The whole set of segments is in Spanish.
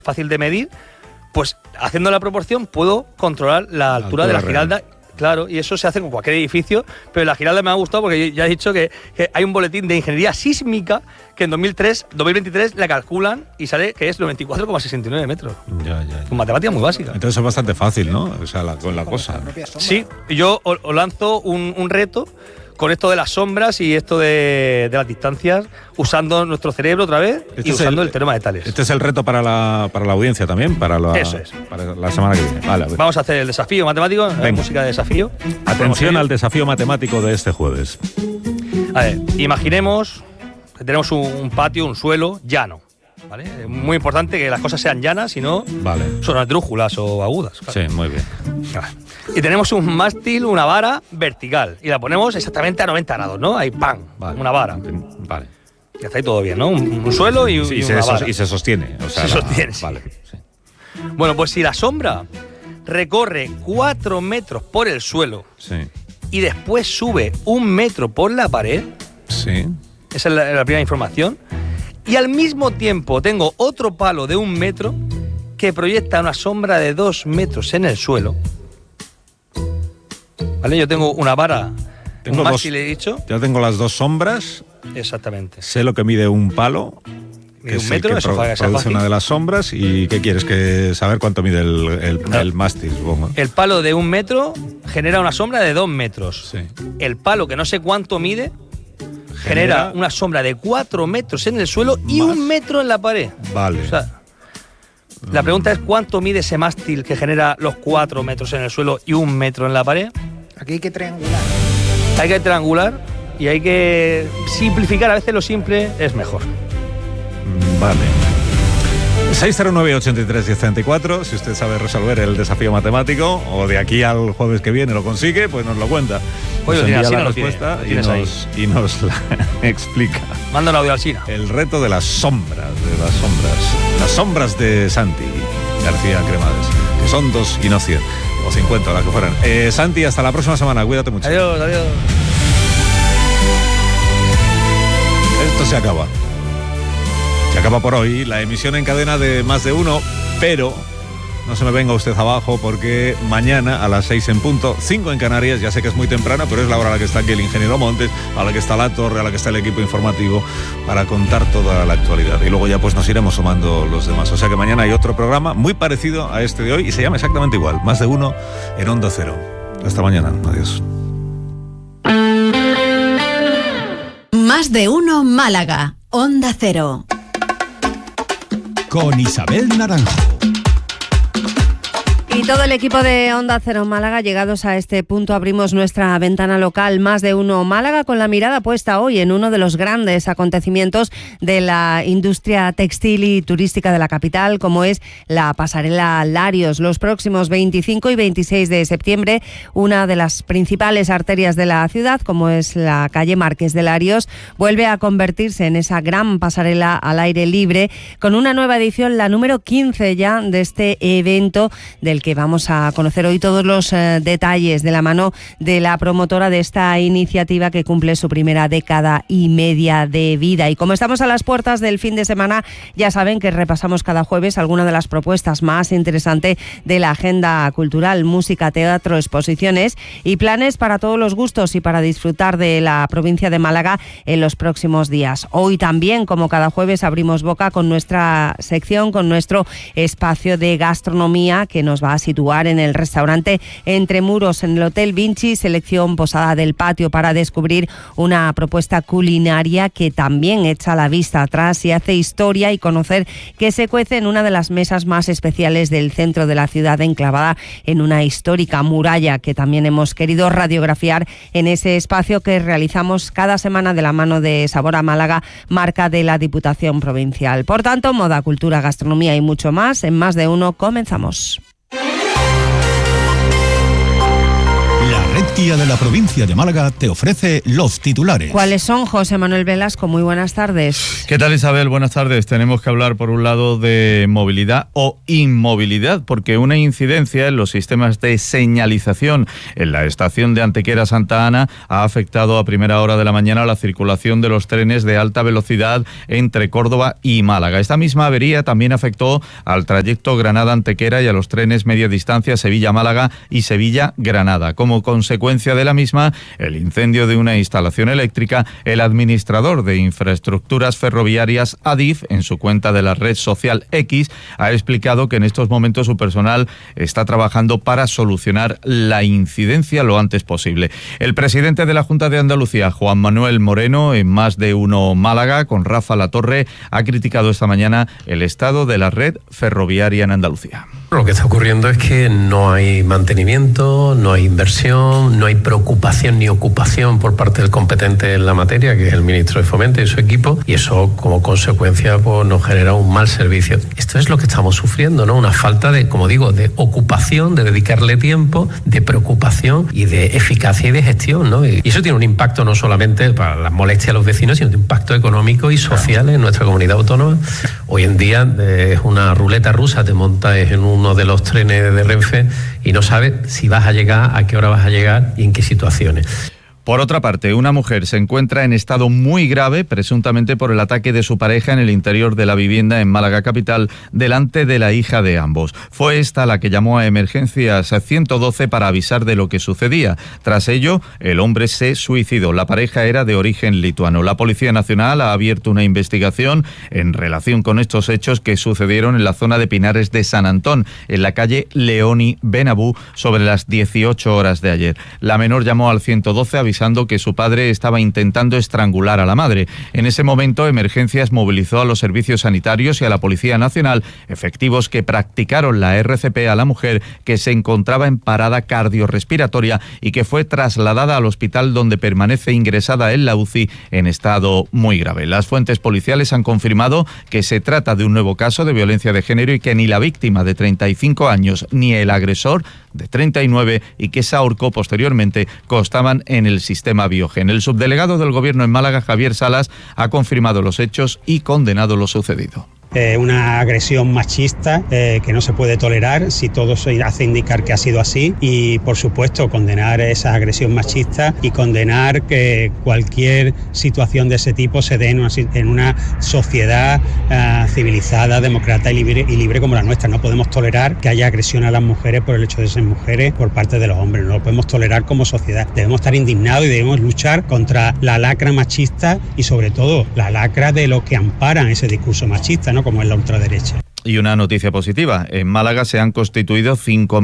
fácil de medir, pues haciendo la proporción puedo controlar la altura de la Giralda. Real. Claro, y eso se hace con cualquier edificio, pero la Giralda me ha gustado porque ya he dicho que hay un boletín de ingeniería sísmica que en 2023 la calculan y sale que es 94,69 metros. Ya. Con matemática muy básica. Entonces es bastante fácil, ¿no? O sea, con la cosa. Sí, yo os lanzo un reto con esto de las sombras y esto de las distancias, usando nuestro cerebro otra vez y usando el teorema de Tales. Este es el reto para la audiencia también, Eso es. Para la semana que viene. Vale, vamos a hacer el desafío matemático, la música de desafío. Atención al desafío matemático de este jueves. A ver, imaginemos que tenemos un patio, un suelo llano. ¿Vale? Es muy importante que las cosas sean llanas, si no son esdrújulas o agudas. Claro. Sí, muy bien. Y tenemos un mástil, una vara vertical, y la ponemos exactamente a 90 grados, ¿no? Ahí, ¡pam! Una vara. Vale. Y está ahí todo bien, ¿no? Un suelo y una vara. Y se sostiene. O sea, se sostiene, sí. Vale. Sí. Bueno, pues si la sombra recorre 4 metros por el suelo y después sube 1 metro por la pared, esa es la primera información, y al mismo tiempo tengo otro palo de 1 metro que proyecta una sombra de 2 metros en el suelo. ¿Vale? Yo tengo una vara, un mástil, he dicho. Ya tengo las dos sombras. Exactamente. Sé lo que mide un palo. Mide 1 metro, eso produce una de las sombras. ¿Y qué quieres? Que saber cuánto mide el mástil, supongo. El palo de 1 metro genera una sombra de 2 metros. Sí. El palo, que no sé cuánto mide, genera una sombra de 4 metros en el suelo y 1 metro en la pared. Vale. O sea, la pregunta es ¿cuánto mide ese mástil que genera los 4 metros en el suelo y 1 metro en la pared? Aquí hay que triangular. Hay que triangular y hay que simplificar. A veces lo simple es mejor. Vale. 609-83-1034, si usted sabe resolver el desafío matemático o de aquí al jueves que viene lo consigue, pues nos lo cuenta. Nos envía la respuesta y nos la explica. Manda un audio al Sina. El reto de las sombras, Las sombras de Santi García Cremades, que son 2 y no 100, o 50, las que fueran. Santi, hasta la próxima semana, cuídate mucho. Adiós. Esto se acaba. Se acaba por hoy la emisión en cadena de Más de Uno, pero no se me venga usted abajo porque mañana a las 6 en punto, 5 en Canarias, ya sé que es muy temprana, pero es la hora a la que está aquí el ingeniero Montes, a la que está la torre, a la que está el equipo informativo para contar toda la actualidad. Y luego ya pues nos iremos sumando los demás. O sea que mañana hay otro programa muy parecido a este de hoy y se llama exactamente igual, Más de Uno en Onda Cero. Hasta mañana. Adiós. Más de Uno Málaga, Onda Cero. Con Isabel Naranjo. Y todo el equipo de Onda Cero Málaga, llegados a este punto, abrimos nuestra ventana local Más de Uno Málaga con la mirada puesta hoy en uno de los grandes acontecimientos de la industria textil y turística de la capital, como es la pasarela Larios. Los próximos 25 y 26 de septiembre, una de las principales arterias de la ciudad, como es la calle Marqués de Larios, vuelve a convertirse en esa gran pasarela al aire libre, con una nueva edición, la número 15 ya de este evento, del que vamos a conocer hoy todos los detalles de la mano de la promotora de esta iniciativa que cumple su primera década y media de vida. Y como estamos a las puertas del fin de semana, ya saben que repasamos cada jueves alguna de las propuestas más interesantes de la agenda cultural, música, teatro, exposiciones y planes para todos los gustos y para disfrutar de la provincia de Málaga en los próximos días. Hoy también, como cada jueves, abrimos boca con nuestra sección, con nuestro espacio de gastronomía que nos va a situar en el restaurante Entre Muros, en el Hotel Vinci, selección Posada del Patio, para descubrir una propuesta culinaria que también echa la vista atrás y hace historia y conocer qué se cuece en una de las mesas más especiales del centro de la ciudad, enclavada en una histórica muralla que también hemos querido radiografiar en ese espacio que realizamos cada semana de la mano de Sabor a Málaga, marca de la Diputación Provincial. Por tanto, moda, cultura, gastronomía y mucho más, en Más de Uno comenzamos. La red Kia de la provincia de Málaga te ofrece los titulares. ¿Cuáles son, José Manuel Velasco? Muy buenas tardes. ¿Qué tal, Isabel? Buenas tardes. Tenemos que hablar, por un lado, de movilidad o inmovilidad, porque una incidencia en los sistemas de señalización en la estación de Antequera Santa Ana ha afectado a primera hora de la mañana la circulación de los trenes de alta velocidad entre Córdoba y Málaga. Esta misma avería también afectó al trayecto Granada-Antequera y a los trenes media distancia Sevilla-Málaga y Sevilla-Granada. Como consecuencia de la misma, el incendio de una instalación eléctrica, el administrador de infraestructuras ferroviarias Adif, en su cuenta de la red social X, ha explicado que en estos momentos su personal está trabajando para solucionar la incidencia lo antes posible. El presidente de la Junta de Andalucía, Juan Manuel Moreno, en Más de Uno Málaga, con Rafa Latorre, ha criticado esta mañana el estado de la red ferroviaria en Andalucía. Lo que está ocurriendo es que no hay mantenimiento, no hay inversión, no hay preocupación ni ocupación por parte del competente en la materia, que es el ministro de Fomento y su equipo, y eso como consecuencia pues, nos genera un mal servicio. Esto es lo que estamos sufriendo, ¿no? Una falta de, como digo, de ocupación, de dedicarle tiempo, de preocupación y de eficacia y de gestión, ¿no? Y eso tiene un impacto no solamente para la molestia a los vecinos, sino un impacto económico y social en nuestra comunidad autónoma. Hoy en día es una ruleta rusa, te montas en uno de los trenes de Renfe y no sabes si vas a llegar, a qué hora vas a llegar y en qué situaciones. Por otra parte, una mujer se encuentra en estado muy grave, presuntamente por el ataque de su pareja en el interior de la vivienda en Málaga capital, delante de la hija de ambos. Fue esta la que llamó a emergencias 112 para avisar de lo que sucedía. Tras ello, el hombre se suicidó. La pareja era de origen lituano. La Policía Nacional ha abierto una investigación en relación con estos hechos que sucedieron en la zona de Pinares de San Antón, en la calle Leoni Benabú, sobre las 18 horas de ayer. La menor llamó al 112 avisando que su padre estaba intentando estrangular a la madre. En ese momento, Emergencias movilizó a los servicios sanitarios y a la Policía Nacional, efectivos que practicaron la RCP a la mujer, que se encontraba en parada cardiorrespiratoria y que fue trasladada al hospital, donde permanece ingresada en la UCI en estado muy grave. Las fuentes policiales han confirmado que se trata de un nuevo caso de violencia de género y que ni la víctima de 35 años ni el agresor de 39 y que se ahorcó posteriormente constaban en el sistema Biogen. El subdelegado del Gobierno en Málaga, Javier Salas, ha confirmado los hechos y condenado lo sucedido. Una agresión machista que no se puede tolerar, si todo se hace indicar que ha sido así, y por supuesto condenar esa agresión machista y condenar que cualquier situación de ese tipo se dé en una sociedad civilizada, demócrata y libre como la nuestra. No podemos tolerar que haya agresión a las mujeres por el hecho de ser mujeres por parte de los hombres, no lo podemos tolerar como sociedad. Debemos estar indignados y debemos luchar contra la lacra machista y sobre todo la lacra de los que amparan ese discurso machista, ¿no? Como es la ultraderecha. Y una noticia positiva. En Málaga se han constituido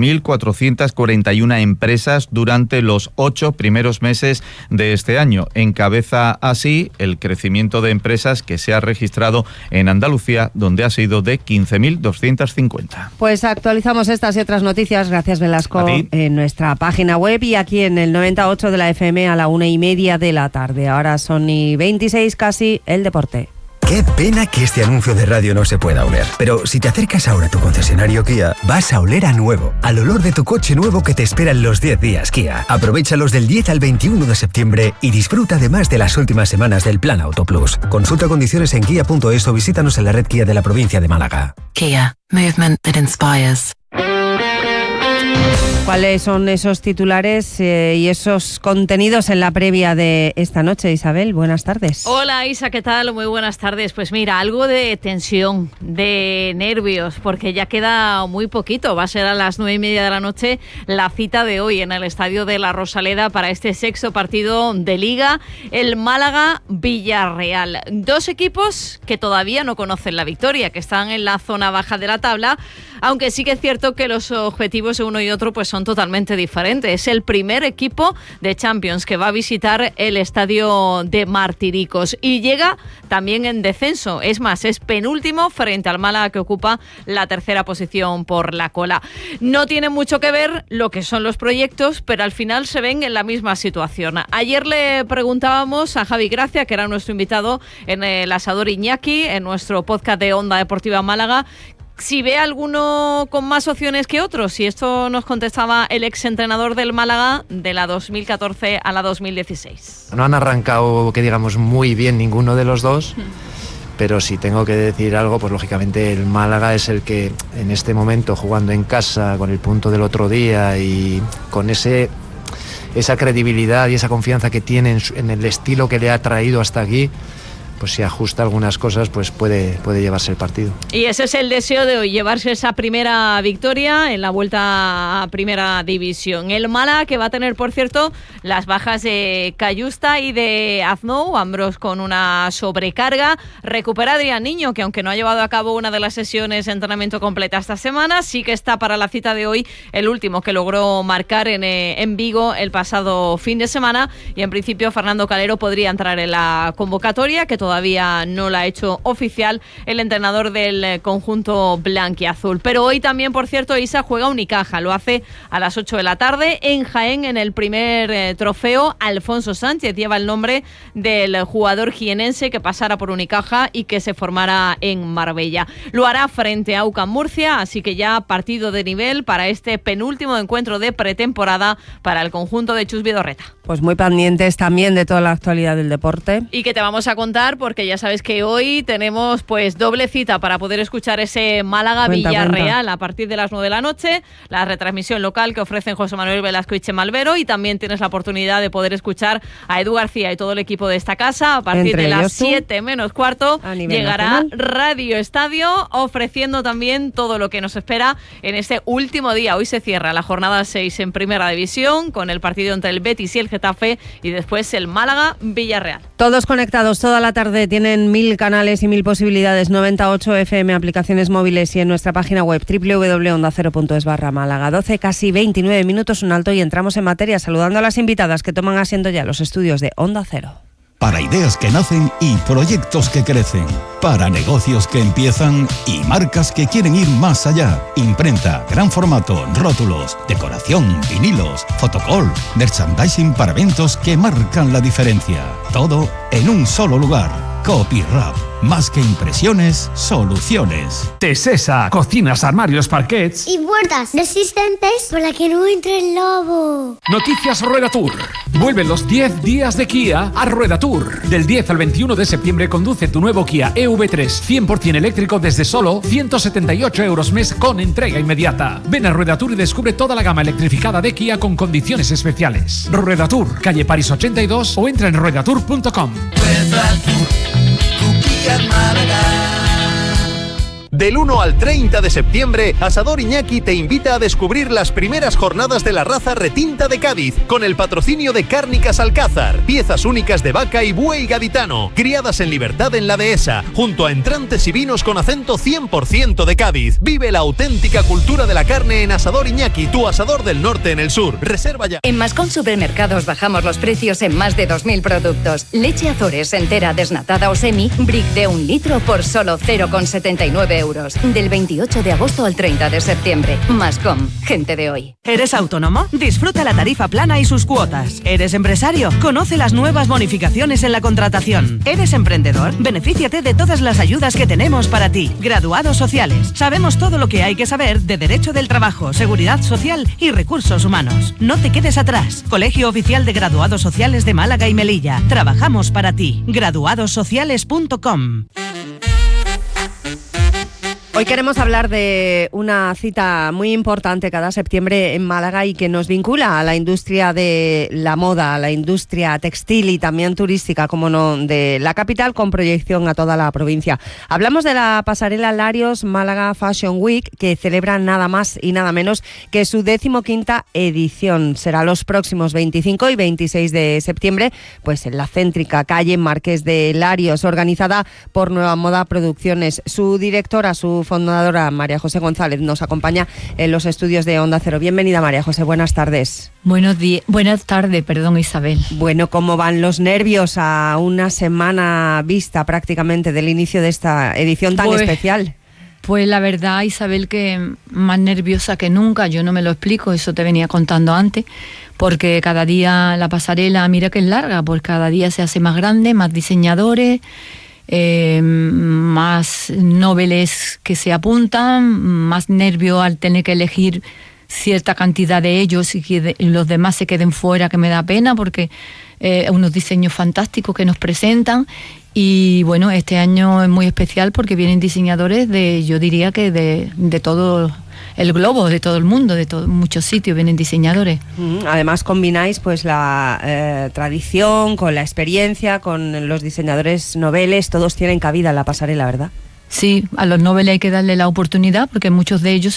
5.441 empresas durante los 8 primeros meses de este año. Encabeza así el crecimiento de empresas que se ha registrado en Andalucía, donde ha sido de 15.250. Pues actualizamos estas y otras noticias, gracias Velasco, en nuestra página web y aquí en el 98 de la FM a la 1:30 de la tarde. Ahora son y 26 casi, el deporte. Qué pena que este anuncio de radio no se pueda oler. Pero si te acercas ahora a tu concesionario Kia, vas a oler a nuevo, al olor de tu coche nuevo que te espera en los 10 días Kia. Aprovéchalos del 10 al 21 de septiembre y disfruta además de las últimas semanas del Plan Auto Plus. Consulta condiciones en kia.es o visítanos en la red Kia de la provincia de Málaga. Kia, movement that inspires. ¿Cuáles son esos titulares y esos contenidos en la previa de esta noche, Isabel? Buenas tardes. Hola Isa, ¿qué tal? Muy buenas tardes. Pues mira, algo de tensión, de nervios, porque ya queda muy poquito. Va a ser a las 9:30 de la noche la cita de hoy en el Estadio de la Rosaleda para este sexto partido de Liga, el Málaga-Villarreal. Dos equipos que todavía no conocen la victoria, que están en la zona baja de la tabla, aunque sí que es cierto que los objetivos de uno y otro pues son totalmente diferentes. Es el primer equipo de Champions que va a visitar el estadio de Martiricos y llega también en descenso. Es más, es penúltimo frente al Málaga, que ocupa la tercera posición por la cola. No tiene mucho que ver lo que son los proyectos, pero al final se ven en la misma situación. Ayer le preguntábamos a Javi Gracia, que era nuestro invitado en el Asador Iñaki, en nuestro podcast de Onda Deportiva Málaga, si ve alguno con más opciones que otros. Y esto nos contestaba el exentrenador del Málaga de la 2014 a la 2016. No han arrancado, que digamos, muy bien ninguno de los dos. Pero si tengo que decir algo, pues lógicamente el Málaga es el que en este momento, jugando en casa, con el punto del otro día y con esa credibilidad y esa confianza que tiene en el estilo que le ha traído hasta aquí, pues si ajusta algunas cosas, pues puede llevarse el partido. Y ese es el deseo de hoy, llevarse esa primera victoria en la vuelta a Primera División. El Málaga, que va a tener, por cierto, las bajas de Cayusta y de Aznou, ambos con una sobrecarga. Recupera Adrián Niño, que aunque no ha llevado a cabo una de las sesiones de entrenamiento completa esta semana, sí que está para la cita de hoy, el último que logró marcar en Vigo el pasado fin de semana. Y en principio Fernando Calero podría entrar en la convocatoria, que todavía no la ha hecho oficial el entrenador del conjunto blanquiazul. Pero hoy también, por cierto, Isa juega Unicaja. Lo hace a las 8 de la tarde en Jaén, en el primer trofeo. Alfonso Sánchez lleva el nombre del jugador jienense que pasara por Unicaja y que se formara en Marbella. Lo hará frente a UCAM Murcia, así que ya partido de nivel para este penúltimo encuentro de pretemporada para el conjunto de Chus Vidorreta. Pues muy pendientes también de toda la actualidad del deporte. Y que te vamos a contar, porque ya sabes que hoy tenemos pues doble cita para poder escuchar ese Málaga-Villarreal a partir de las 9 de la noche, la retransmisión local que ofrecen José Manuel Velasco y Chema Albero, y también tienes la oportunidad de poder escuchar a Edu García y todo el equipo de esta casa. A partir de las 7 menos cuarto llegará nacional. Radio Estadio, ofreciendo también todo lo que nos espera en este último día. Hoy se cierra la jornada 6 en Primera División con el partido entre el Betis y el Getafe, y después el Málaga-Villarreal. Todos conectados toda la tarde, tienen 1000 canales y 1000 posibilidades, 98 FM, aplicaciones móviles y en nuestra página web www.ondacero.es/Málaga. 12, casi 29 minutos, un alto y entramos en materia, saludando a las invitadas que toman asiento ya en los estudios de Onda Cero. Para ideas que nacen y proyectos que crecen. Para negocios que empiezan y marcas que quieren ir más allá. Imprenta, gran formato, rótulos, decoración, vinilos, fotocall, merchandising para eventos que marcan la diferencia. Todo en un solo lugar. Copyrap. Más que impresiones, soluciones. Tesesa, cocinas, armarios, parquets y puertas resistentes para que no entre el lobo. Noticias Rueda Tour. Vuelven los 10 días de Kia a Rueda Tour. Del 10 al 21 de septiembre conduce tu nuevo Kia EV3 100% eléctrico desde solo 178 € mes con entrega inmediata. Ven a Rueda Tour y descubre toda la gama electrificada de Kia con condiciones especiales. Rueda Tour, calle París 82 o entra en ruedatour.com. Rueda Tour. Del 1 al 30 de septiembre, Asador Iñaki te invita a descubrir las primeras jornadas de la raza retinta de Cádiz, con el patrocinio de Cárnicas Alcázar, piezas únicas de vaca y buey gaditano, criadas en libertad en la dehesa, junto a entrantes y vinos con acento 100% de Cádiz. Vive la auténtica cultura de la carne en Asador Iñaki, tu asador del norte en el sur. Reserva ya. En Mascom Supermercados bajamos los precios en más de 2000 productos. Leche Azores entera, desnatada o semi, brick de 1 litro por solo 0,79 €. Del 28 de agosto al 30 de septiembre. Mascom, gente de hoy. ¿Eres autónomo? Disfruta la tarifa plana y sus cuotas. ¿Eres empresario? Conoce las nuevas bonificaciones en la contratación. ¿Eres emprendedor? Benefíciate de todas las ayudas que tenemos para ti. Graduados sociales. Sabemos todo lo que hay que saber de Derecho del Trabajo, Seguridad Social y Recursos Humanos. No te quedes atrás. Colegio Oficial de Graduados Sociales de Málaga y Melilla. Trabajamos para ti. graduadossociales.com. Hoy queremos hablar de una cita muy importante cada septiembre en Málaga y que nos vincula a la industria de la moda, a la industria textil y también turística, como no, de la capital, con proyección a toda la provincia. Hablamos de la pasarela Larios Málaga Fashion Week, que celebra nada más y nada menos que su 15ª edición. Será los próximos 25 y 26 de septiembre, pues en la céntrica calle Marqués de Larios, organizada por Nueva Moda Producciones. Su directora, su fundadora, María José González, nos acompaña en los estudios de Onda Cero. Bienvenida, María José, buenas tardes. Buenas tardes, perdón, Isabel. Bueno, ¿cómo van los nervios a una semana vista prácticamente del inicio de esta edición tan especial? Pues la verdad, Isabel, que más nerviosa que nunca. Yo no me lo explico, eso te venía contando antes, porque cada día la pasarela, mira que es larga, pues cada día se hace más grande, más diseñadores. más noveles que se apuntan, más nervio al tener que elegir cierta cantidad de ellos y que los demás se queden fuera, que me da pena porque unos diseños fantásticos que nos presentan. Y bueno, este año es muy especial porque vienen diseñadores yo diría que de todo el globo, de todo el mundo, muchos sitios vienen diseñadores. Además combináis pues la tradición con la experiencia, con los diseñadores noveles, todos tienen cabida en la pasarela, ¿verdad? Sí, a los noveles hay que darle la oportunidad porque muchos de ellos